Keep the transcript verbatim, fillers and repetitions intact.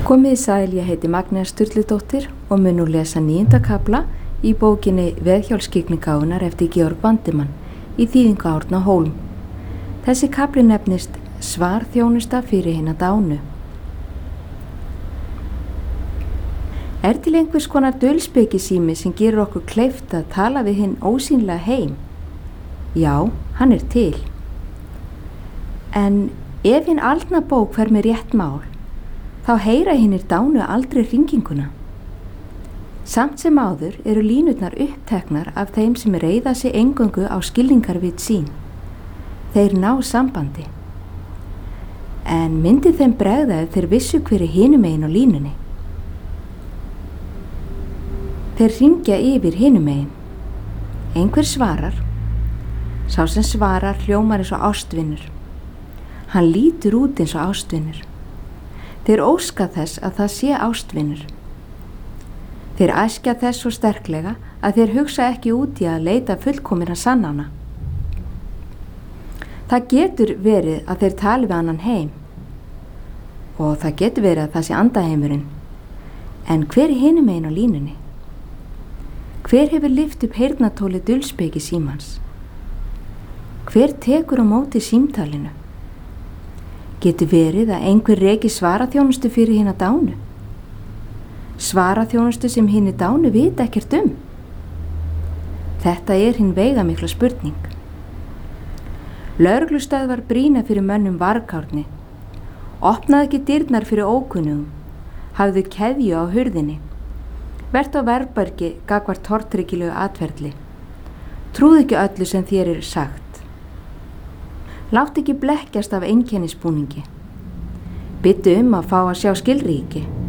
Komið sæl, ég heiti Magnea Sturludóttir og mun nú lesa níunda kafla í bókinni Veðhjálpskyggnigáfunnar eftir Georg Bandimann í þýðingu Árna Hólm. Þessi kafli nefnist Svarþjónusta fyrir hina dánu. Er til einhvers konar dulspekisími sem gerir okkur kleift að tala við hinn ósýnlega heim? Já, hann er til. En ef hinn aldna bók fer með rétt mál, þá heyra hinnir dánu aldrei hringinguna. Samt sem áður eru línurnar uppteknar af þeim sem reiða sig eingöngu á skilningarvit sín. Þeir ná sambandi. En myndi þeim bregða ef þeir vissu hver er hinum megin á línunni? Þeir hringja yfir hinum megin. Einhver svarar. Sá sem svarar hljómar eins og ástvinur. Hann lítur út eins og ástvinur. Þeir óska þess að það sé ástvinur. Þeir æskja þess svo sterklega að þeir hugsa ekki út í að leita fullkominna sannana. Það getur verið að þeir tali við annan heim og það getur verið að það sé andaheimurinn. En hver er hinum megin á línunni? Hver hefur lyft upp heyrnartóli dulspeki símans? Hver tekur á móti símtalinu? Getur verið að einhver reki svaraþjónustu fyrir hina dánu? Svaraþjónustu sem hinni dánu vita ekkert um? Þetta er hinn veigamikla spurning. Lögreglustöðvar brýna fyrir mönnum varkárni. Opnaði ekki dyrnar fyrir ókunnugum. Hafðu keðju á hurðinni. Vert á verðbergi gagvart tortryggilegu atferli. Trúðu ekki öllu sem þér er sagt. Látt ekki blekkjast af einkennisbúningi. Byttu um að fá að sjá skilríki.